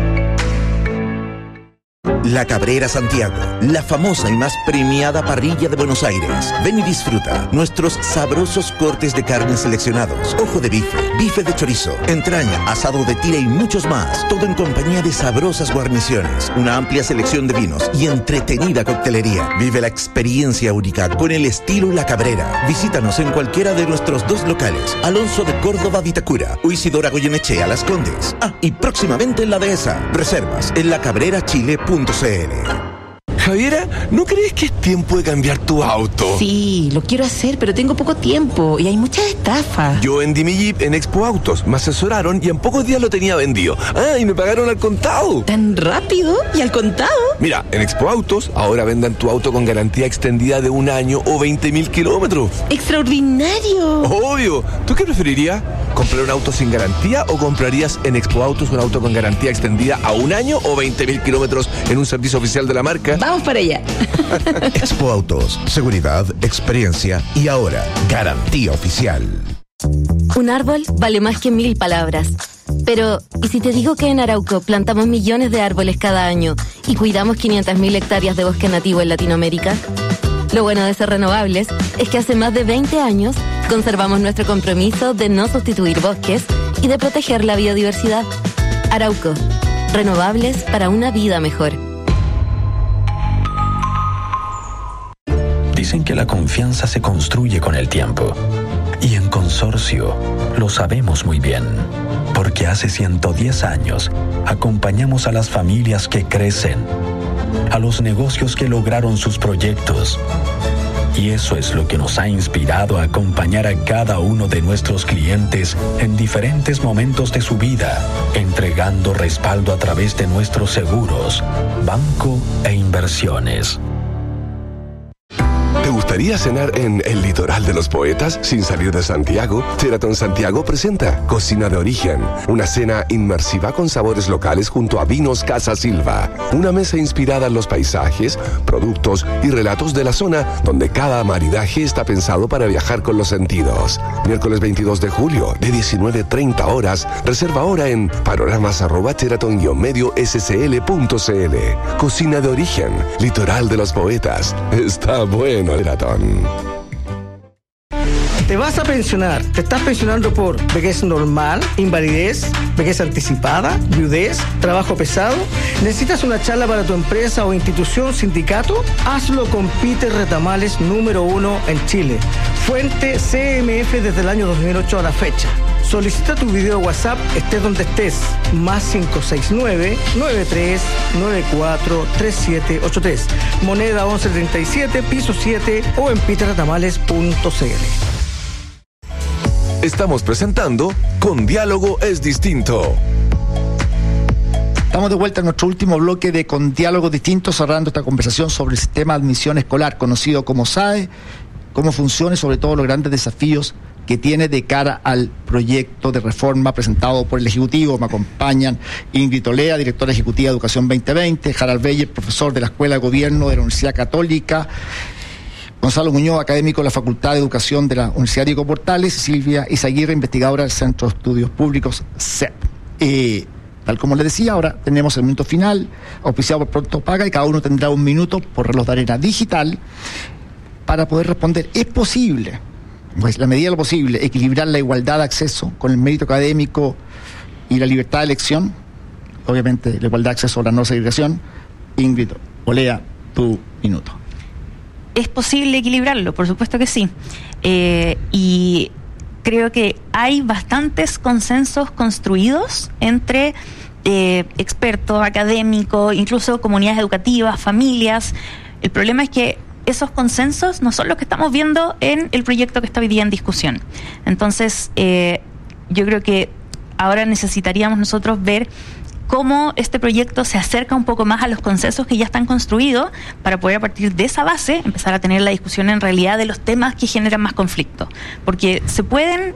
La Cabrera Santiago, la famosa y más premiada parrilla de Buenos Aires. Ven y disfruta nuestros sabrosos cortes de carne seleccionados, ojo de bife, bife de chorizo, entraña, asado de tira y muchos más. Todo en compañía de sabrosas guarniciones, una amplia selección de vinos y entretenida coctelería. Vive la experiencia única con el estilo La Cabrera. Visítanos en cualquiera de nuestros 2 locales, Alonso de Córdoba, Vitacura, o Isidora Goyenechea, Las Condes. Y próximamente en La Dehesa. Reservas en lacabrerachile.cl. Javiera, ¿no crees que es tiempo de cambiar tu auto? Sí, lo quiero hacer, pero tengo poco tiempo y hay muchas estafas. Yo vendí mi Jeep en Expo Autos, me asesoraron y en pocos días lo tenía vendido. Y me pagaron al contado. ¿Tan rápido? ¿Y al contado? Mira, en Expo Autos ahora vendan tu auto con garantía extendida de 1 año o 20.000 kilómetros. ¡Extraordinario! Obvio. ¿Tú qué preferirías? ¿Comprar un auto sin garantía o comprarías en Expo Autos un auto con garantía extendida a 1 año o 20.000 kilómetros en un servicio oficial de la marca? Vamos para allá. Expo Autos, seguridad, experiencia y ahora garantía oficial. Un árbol vale más que 1000 palabras. Pero, ¿y si te digo que en Arauco plantamos millones de árboles cada año y cuidamos 500.000 hectáreas de bosque nativo en Latinoamérica? Lo bueno de ser renovables es que hace más de 20 años conservamos nuestro compromiso de no sustituir bosques y de proteger la biodiversidad. Arauco, renovables para una vida mejor. Dicen que la confianza se construye con el tiempo. Y en Consorcio lo sabemos muy bien. Porque hace 110 años acompañamos a las familias que crecen, a los negocios que lograron sus proyectos. Y eso es lo que nos ha inspirado a acompañar a cada uno de nuestros clientes en diferentes momentos de su vida, entregando respaldo a través de nuestros seguros, banco e inversiones. ¿Te gustaría cenar en el litoral de los poetas sin salir de Santiago? Sheraton Santiago presenta Cocina de Origen, una cena inmersiva con sabores locales junto a Vinos Casa Silva. Una mesa inspirada en los paisajes, productos y relatos de la zona, donde cada maridaje está pensado para viajar con los sentidos. Miércoles 22 de julio, de 19:30 horas. Reserva ahora en panoramas@sheraton-medio-scl.cl. Cocina de Origen, litoral de los poetas. Está bueno, Sheraton. Te vas a pensionar. Te estás pensionando por vejez normal, invalidez, vejez anticipada, viudez, trabajo pesado. ¿Necesitas una charla para tu empresa o institución, sindicato? Hazlo con Peter Retamales, número 1 en Chile. Fuente CMF desde el año 2008 a la fecha. Solicita tu video WhatsApp, estés donde estés. Más 569-9394-3783. Moneda 1137, piso 7 o en peterretamales.cl. Estamos presentando Con Diálogo es Distinto. Estamos de vuelta en nuestro último bloque de Con Diálogos Distintos, cerrando esta conversación sobre el sistema de admisión escolar, conocido como SAE, cómo funciona y sobre todo los grandes desafíos que tiene de cara al proyecto de reforma presentado por el Ejecutivo. Me acompañan Ingrid Olea, directora ejecutiva de Educación 2020, Harald Beyer, profesor de la Escuela de Gobierno de la Universidad Católica, Gonzalo Muñoz, académico de la Facultad de Educación de la Universidad Diego Portales, Silvia Izaguirre, investigadora del Centro de Estudios Públicos, CEP. Tal como les decía, ahora tenemos el minuto final, auspiciado por Pronto Paga, y cada uno tendrá 1 minuto por reloj de arena digital para poder responder. ¿Es posible pues, la medida de lo posible, equilibrar la igualdad de acceso con el mérito académico y la libertad de elección. Obviamente, la igualdad de acceso a la no segregación. Ingrid Olea, tu minuto. ¿Es posible equilibrarlo? Por supuesto que sí. Y creo que hay bastantes consensos construidos entre expertos, académicos, incluso comunidades educativas, familias. El problema es que esos consensos no son los que estamos viendo en el proyecto que está hoy día en discusión. Entonces, yo creo que ahora necesitaríamos nosotros ver cómo este proyecto se acerca un poco más a los consensos que ya están construidos para poder a partir de esa base empezar a tener la discusión en realidad de los temas que generan más conflicto. Porque se pueden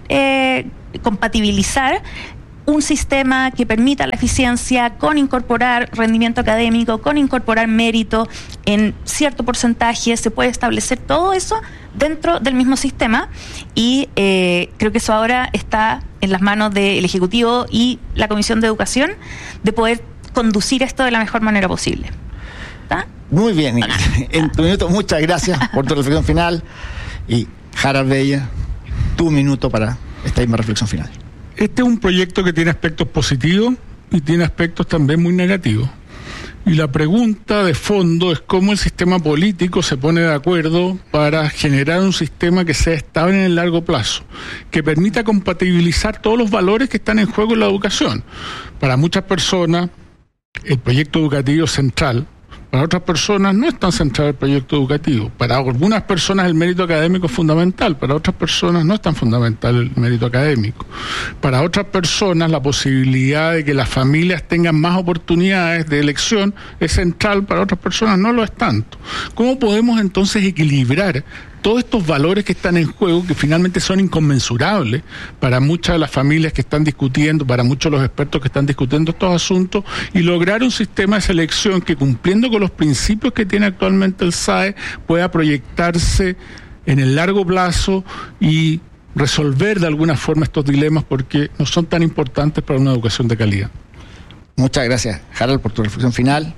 compatibilizar un sistema que permita la eficiencia con incorporar rendimiento académico, con incorporar mérito en cierto porcentaje. Se puede establecer todo eso dentro del mismo sistema y creo que eso ahora está en las manos del Ejecutivo y la Comisión de Educación de poder conducir esto de la mejor manera posible. ¿Está? Muy bien. En tu minuto, muchas gracias por tu reflexión final. Y Harald Bella, tu minuto para esta misma reflexión final. Este es un proyecto que tiene aspectos positivos y tiene aspectos también muy negativos. Y la pregunta de fondo es cómo el sistema político se pone de acuerdo para generar un sistema que sea estable en el largo plazo, que permita compatibilizar todos los valores que están en juego en la educación. Para muchas personas, el proyecto educativo es central. Para otras personas no es tan central el proyecto educativo. Para algunas personas el mérito académico es fundamental, para otras personas no es tan fundamental el mérito académico. Para otras personas la posibilidad de que las familias tengan más oportunidades de elección es central, para otras personas no lo es tanto. ¿Cómo podemos entonces equilibrar todos estos valores que están en juego, que finalmente son inconmensurables para muchas de las familias que están discutiendo, para muchos de los expertos que están discutiendo estos asuntos, y lograr un sistema de selección que, cumpliendo con los principios que tiene actualmente el SAE, pueda proyectarse en el largo plazo y resolver de alguna forma estos dilemas, porque no son tan importantes para una educación de calidad? Muchas gracias, Harald, por tu reflexión final.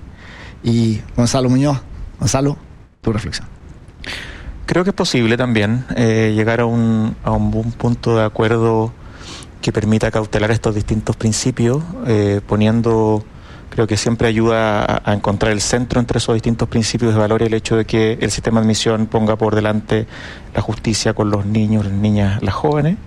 Y Gonzalo Muñoz, Gonzalo, tu reflexión. Creo que es posible también llegar a un buen punto de acuerdo que permita cautelar estos distintos principios, poniendo, creo que siempre ayuda a encontrar el centro entre esos distintos principios de valor, y el hecho de que el sistema de admisión ponga por delante la justicia con los niños, las niñas, las jóvenes.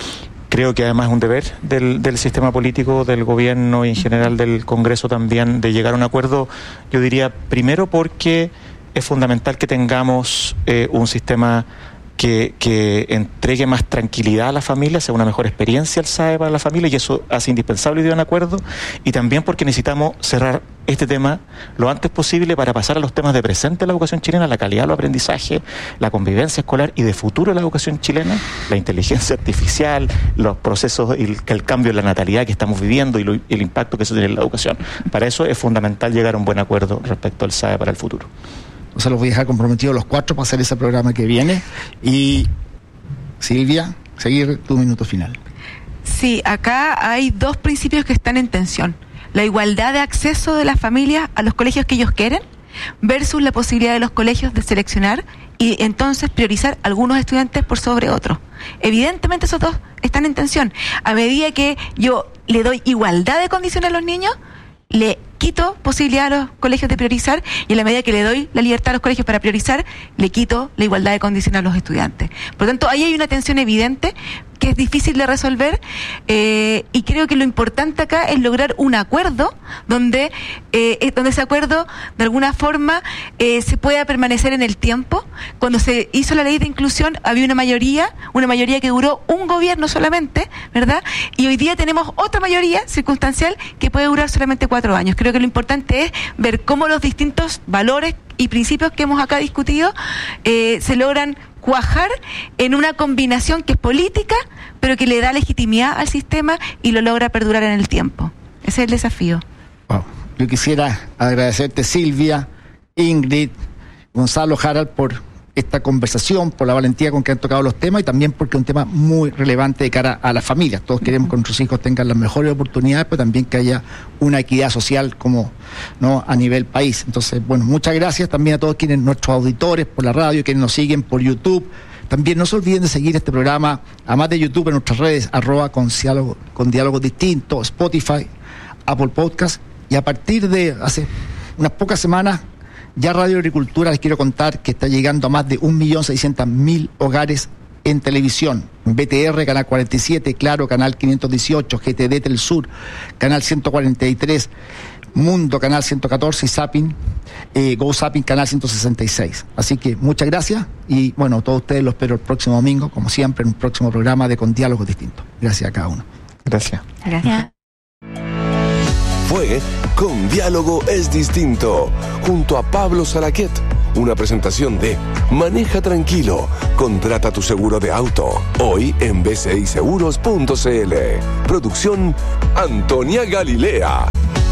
Creo que además es un deber del sistema político, del gobierno y en general del Congreso también, de llegar a un acuerdo, yo diría, primero porque es fundamental que tengamos un sistema que entregue más tranquilidad a la familia, sea una mejor experiencia el SAE para la familia, y eso hace indispensable ir a un acuerdo, y también porque necesitamos cerrar este tema lo antes posible para pasar a los temas de presente de la educación chilena, la calidad de los aprendizajes, la convivencia escolar, y de futuro de la educación chilena, la inteligencia artificial, los procesos, el cambio en la natalidad que estamos viviendo y el impacto que eso tiene en la educación. Para eso es fundamental llegar a un buen acuerdo respecto al SAE para el futuro. O sea, los voy a dejar comprometidos los cuatro para hacer ese programa que viene. Y Silvia, seguir tu minuto final. Sí, acá hay dos principios que están en tensión. La igualdad de acceso de las familias a los colegios que ellos quieren versus la posibilidad de los colegios de seleccionar y entonces priorizar algunos estudiantes por sobre otros. Evidentemente esos dos están en tensión. A medida que yo le doy igualdad de condiciones a los niños, le quito posibilidad a los colegios de priorizar, y en la medida que le doy la libertad a los colegios para priorizar, le quito la igualdad de condiciones a los estudiantes. Por lo tanto, ahí hay una tensión evidente que es difícil de resolver, y creo que lo importante acá es lograr un acuerdo donde ese acuerdo de alguna forma se pueda permanecer en el tiempo. Cuando se hizo la ley de inclusión había una mayoría que duró un gobierno solamente, ¿verdad? Y hoy día tenemos otra mayoría circunstancial que puede durar solamente 4 años. Creo que lo importante es ver cómo los distintos valores y principios que hemos acá discutido se logran cuajar en una combinación que es política, pero que le da legitimidad al sistema y lo logra perdurar en el tiempo. Ese es el desafío. Wow. Yo quisiera agradecerte, Silvia, Ingrid, Gonzalo, Harald, por esta conversación, por la valentía con que han tocado los temas, y también porque es un tema muy relevante de cara a las familias. Todos queremos que nuestros hijos tengan las mejores oportunidades, pero también que haya una equidad social como, ¿no?, a nivel país. Entonces, bueno, muchas gracias también a todos nuestros auditores por la radio, quienes nos siguen por YouTube, También no se olviden de seguir este programa, además de YouTube, en nuestras redes, con diálogos distintos, Spotify, Apple Podcast, y a partir de hace unas pocas semanas, ya Radio Agricultura, les quiero contar que está llegando a más de 1.600.000 hogares en televisión. BTR, Canal 47, Claro, Canal 518, GTD Telesur, Canal 143, Mundo, Canal 114 y Zapping, Go Zapping, Canal 166. Así que muchas gracias y bueno, todos ustedes los espero el próximo domingo, como siempre, en un próximo programa de Con Diálogos Distintos. Gracias a cada uno. Gracias. Gracias. Fue Con Diálogo es Distinto, junto a Pablo Salaquet. Una presentación de Maneja Tranquilo, contrata tu seguro de auto. Hoy en bciseguros.cl. Producción Antonia Galilea.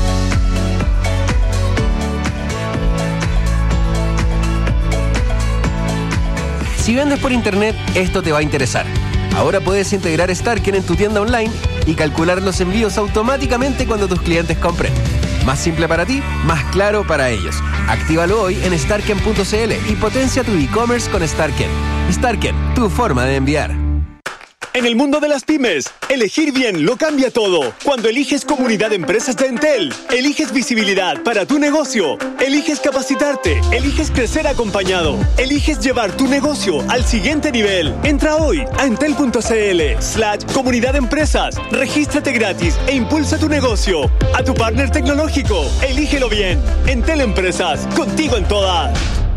Si vendes por internet, esto te va a interesar. Ahora puedes integrar Starken en tu tienda online y calcular los envíos automáticamente cuando tus clientes compren. Más simple para ti, más claro para ellos. Actívalo hoy en starken.cl y potencia tu e-commerce con Starken. Starken, tu forma de enviar. En el mundo de las pymes, elegir bien lo cambia todo. Cuando eliges Comunidad de Empresas de Entel, eliges visibilidad para tu negocio, eliges capacitarte, eliges crecer acompañado, eliges llevar tu negocio al siguiente nivel. Entra hoy a entel.cl/Comunidad de Empresas, regístrate gratis e impulsa tu negocio. A tu partner tecnológico, elígelo bien. Entel Empresas, contigo en todas.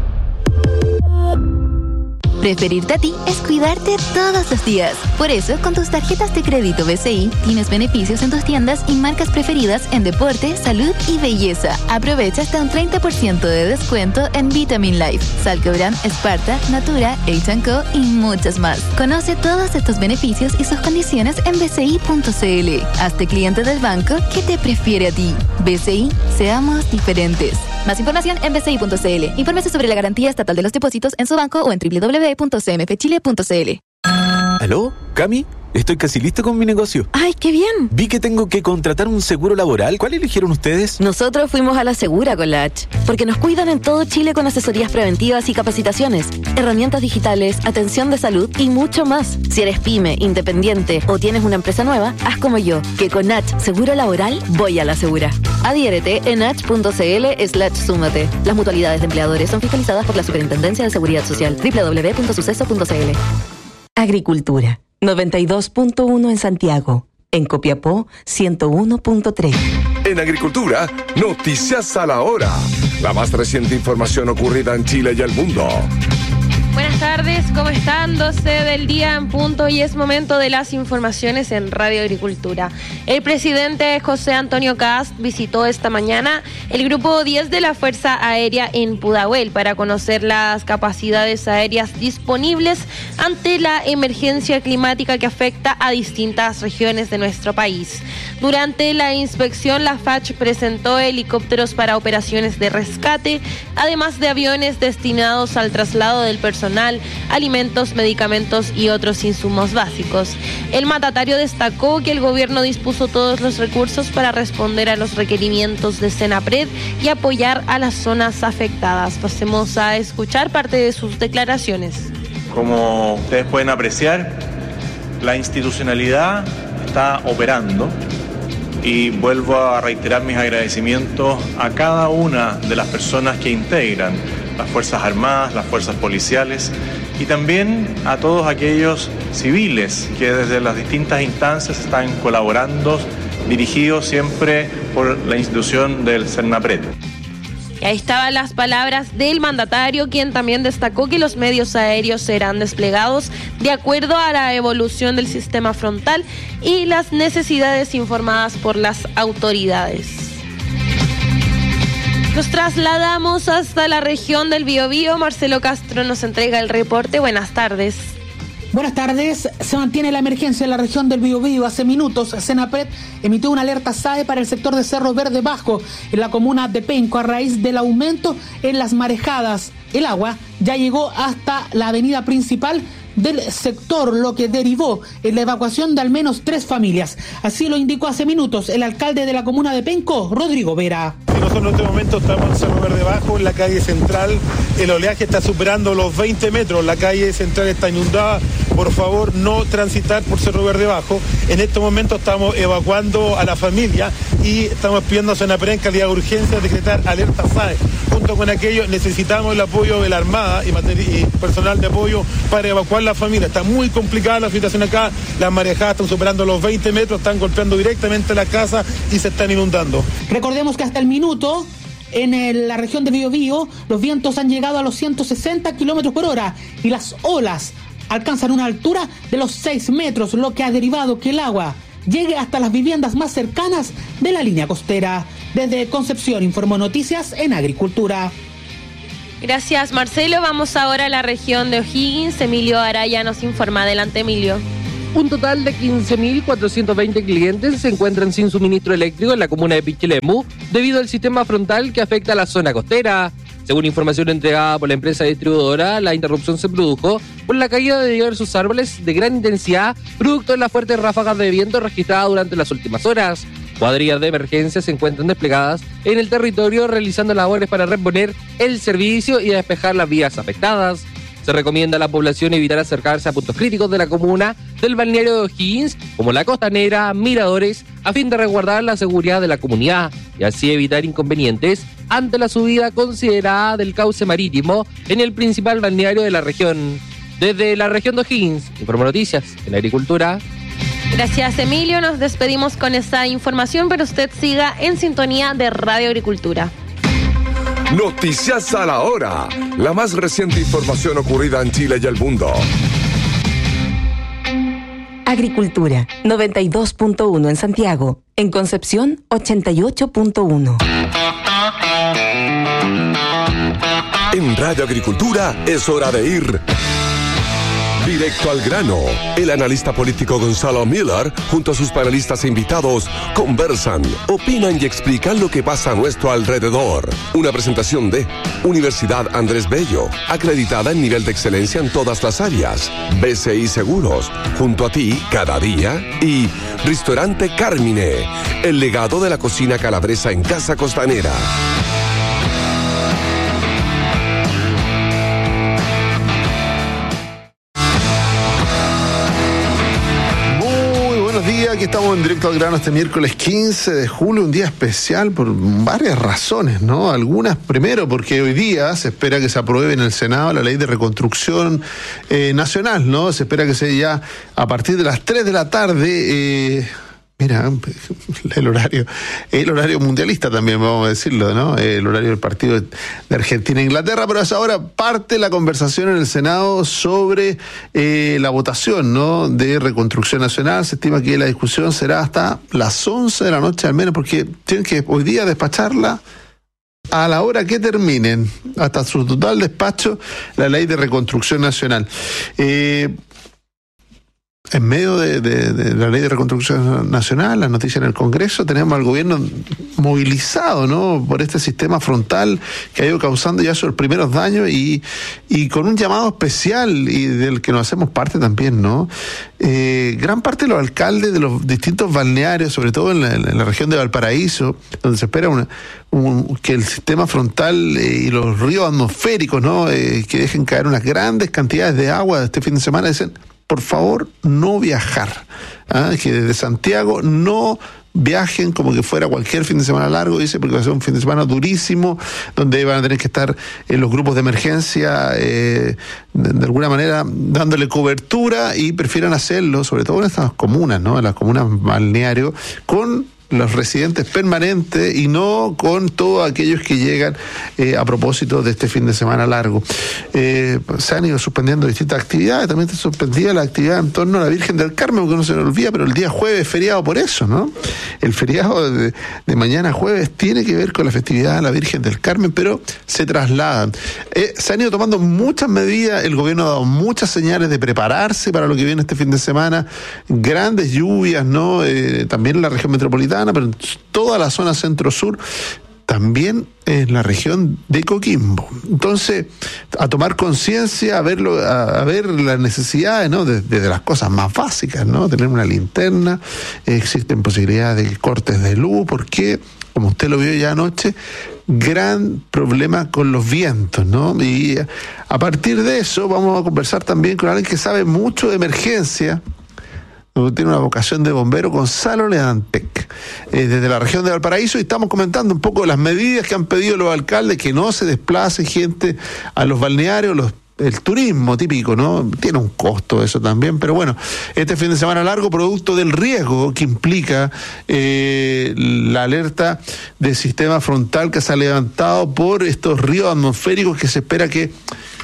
Preferirte a ti es cuidarte todos los días. Por eso, con tus tarjetas de crédito BCI, tienes beneficios en tus tiendas y marcas preferidas en deporte, salud y belleza. Aprovecha hasta un 30% de descuento en Vitamin Life, Salcobran, Esparta, Natura, H&Co y muchas más. Conoce todos estos beneficios y sus condiciones en bci.cl. Hazte cliente del banco que te prefiere a ti. BCI, seamos diferentes. Más información en bci.cl. Infórmese sobre la garantía estatal de los depósitos en su banco o en www.cmfchile.cl. ¿Aló? ¿Cami? Estoy casi listo con mi negocio. ¡Ay, qué bien! Vi que tengo que contratar un seguro laboral. ¿Cuál eligieron ustedes? Nosotros fuimos a la Segura con la H, porque nos cuidan en todo Chile con asesorías preventivas y capacitaciones, herramientas digitales, atención de salud y mucho más. Si eres pyme, independiente o tienes una empresa nueva, haz como yo, que con H Seguro Laboral voy a la Segura. Adhiérete en h.cl/súmate. Las mutualidades de empleadores son fiscalizadas por la Superintendencia de Seguridad Social. www.suceso.cl. Agricultura 92.1 en Santiago, en Copiapó 101.3. En Agricultura, noticias a la hora. La más reciente información ocurrida en Chile y el mundo. Buenas tardes, ¿cómo están? 12 del día en punto y es momento de las informaciones en Radio Agricultura. El presidente José Antonio Kast visitó esta mañana el grupo 10 de la Fuerza Aérea en Pudahuel para conocer las capacidades aéreas disponibles ante la emergencia climática que afecta a distintas regiones de nuestro país. Durante la inspección, la FACH presentó helicópteros para operaciones de rescate, además de aviones destinados al traslado del personal, alimentos, medicamentos y otros insumos básicos. El mandatario destacó que el gobierno dispuso todos los recursos para responder a los requerimientos de Senapred y apoyar a las zonas afectadas. Pasemos a escuchar parte de sus declaraciones. Como ustedes pueden apreciar, la institucionalidad está operando y vuelvo a reiterar mis agradecimientos a cada una de las personas que integran las Fuerzas Armadas, las Fuerzas Policiales y también a todos aquellos civiles que desde las distintas instancias están colaborando, dirigidos siempre por la institución del Senapred. Y ahí estaban las palabras del mandatario, quien también destacó que los medios aéreos serán desplegados de acuerdo a la evolución del sistema frontal y las necesidades informadas por las autoridades. Nos trasladamos hasta la región del Biobío. Marcelo Castro nos entrega el reporte. Buenas tardes. Buenas tardes. Se mantiene la emergencia en la región del Biobío. Hace minutos, Senapred emitió una alerta SAE para el sector de Cerro Verde Bajo, en la comuna de Penco, a raíz del aumento en las marejadas. El agua ya llegó hasta la avenida principal del sector, lo que derivó en la evacuación de al menos 3 familias. Así lo indicó hace minutos el alcalde de la comuna de Penco, Rodrigo Vera. Los Nosotros en este momento estamos en Cerro Verde Bajo, en la calle central. El oleaje está superando los 20 metros. La calle central está inundada. Por favor, no transitar por Cerro Verde Bajo. En este momento estamos evacuando a la familia y estamos pidiendo a Senapred en calidad de urgencia decretar alerta SAE. Junto con aquello necesitamos el apoyo de la Armada y personal de apoyo para evacuar la familia. Está muy complicada la situación acá. Las marejadas están superando los 20 metros, están golpeando directamente la casa y se están inundando. Recordemos que hasta el minuto, en la región de Biobío, los vientos han llegado a los 160 kilómetros por hora y las olas alcanzan una altura de los 6 metros, lo que ha derivado que el agua llegue hasta las viviendas más cercanas de la línea costera. Desde Concepción informó Noticias en Agricultura. Gracias, Marcelo. Vamos ahora a la región de O'Higgins. Emilio Araya nos informa. Adelante, Emilio. Un total de 15.420 clientes se encuentran sin suministro eléctrico en la comuna de Pichilemu debido al sistema frontal que afecta a la zona costera. Según información entregada por la empresa distribuidora, la interrupción se produjo por la caída de diversos árboles de gran intensidad, producto de las fuertes ráfagas de viento registradas durante las últimas horas. Cuadrillas de emergencia se encuentran desplegadas en el territorio realizando labores para reponer el servicio y despejar las vías afectadas. Se recomienda a la población evitar acercarse a puntos críticos de la comuna del balneario de O'Higgins, como la Costanera, Miradores, a fin de resguardar la seguridad de la comunidad y así evitar inconvenientes ante la subida considerada del cauce marítimo en el principal balneario de la región. Desde la región de O'Higgins, informo Noticias en Agricultura. Gracias, Emilio. Nos despedimos con esta información, pero usted siga en sintonía de Radio Agricultura. Noticias a la hora. La más reciente información ocurrida en Chile y el mundo. Agricultura, 92.1 en Santiago. En Concepción, 88.1. En Radio Agricultura es hora de ir directo al grano. El analista político Gonzalo Miller, junto a sus panelistas e invitados, conversan, opinan y explican lo que pasa a nuestro alrededor. Una presentación de Universidad Andrés Bello, acreditada en nivel de excelencia en todas las áreas. BCI Seguros, junto a ti cada día. Y Restaurante Carmine, el legado de la cocina calabresa en Casa Costanera. Aquí estamos en directo al grano este miércoles 15 de julio, un día especial por varias razones, ¿no? Algunas, primero, porque hoy día se espera que se apruebe en el Senado la ley de reconstrucción nacional, ¿no? Se espera que sea ya a partir de las 3 de la tarde. Mira, el horario mundialista también, vamos a decirlo, ¿no? El horario del partido de Argentina e Inglaterra, pero a esa hora parte la conversación en el Senado sobre la votación, ¿no? De reconstrucción nacional. Se estima que la discusión será hasta las 11 de la noche al menos, porque tienen que hoy día despacharla a la hora que terminen, hasta su total despacho, la ley de reconstrucción nacional. En medio de la ley de reconstrucción nacional, las noticias en el Congreso, tenemos al gobierno movilizado, ¿no? Por este sistema frontal que ha ido causando ya sus primeros daños y con un llamado especial y del que nos hacemos parte también, ¿no? Gran parte de los alcaldes de los distintos balnearios, sobre todo en la región de Valparaíso, donde se espera que el sistema frontal y los ríos atmosféricos, ¿no? Que dejen caer unas grandes cantidades de agua este fin de semana, dicen: por favor, no viajar. Que desde Santiago no viajen como que fuera cualquier fin de semana largo, dice, porque va a ser un fin de semana durísimo, donde van a tener que estar los grupos de emergencia de alguna manera dándole cobertura, y prefieran hacerlo, sobre todo en estas comunas, ¿no? En las comunas balnearios, con los residentes permanentes y no con todos aquellos que llegan a propósito de este fin de semana largo. Se han ido suspendiendo distintas actividades, también se suspendía la actividad en torno a la Virgen del Carmen, porque no se nos olvida, pero el día jueves es feriado por eso, ¿no? El feriado de mañana jueves tiene que ver con la festividad de la Virgen del Carmen, pero se trasladan. Se han ido tomando muchas medidas, el gobierno ha dado muchas señales de prepararse para lo que viene este fin de semana, grandes lluvias, ¿no? También en la región metropolitana, pero en toda la zona centro-sur, también en la región de Coquimbo. Entonces, a tomar conciencia, a ver las necesidades, ¿no? Desde las cosas más básicas, ¿no? Tener una linterna, existen posibilidades de cortes de luz, porque como usted lo vio ya anoche, gran problema con los vientos, ¿no? Y a partir de eso vamos a conversar también con alguien que sabe mucho de emergencia, tiene una vocación de bombero, Gonzalo Leantec, desde la región de Valparaíso, y estamos comentando un poco las medidas que han pedido los alcaldes, que no se desplace gente a los balnearios, el turismo típico, ¿no? Tiene un costo eso también, pero bueno, este fin de semana largo, producto del riesgo que implica la alerta de sistema frontal que se ha levantado por estos ríos atmosféricos, que se espera que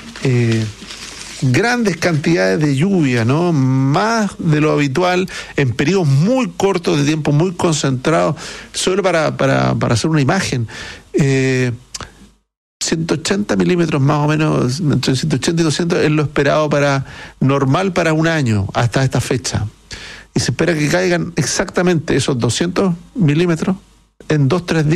grandes cantidades de lluvia, ¿no? Más de lo habitual, en periodos muy cortos de tiempo, muy concentrados, solo para hacer una imagen. 180 milímetros más o menos, entre 180 y 200 es lo esperado normal para un año hasta esta fecha. Y se espera que caigan exactamente esos 200 milímetros en 2-3 días.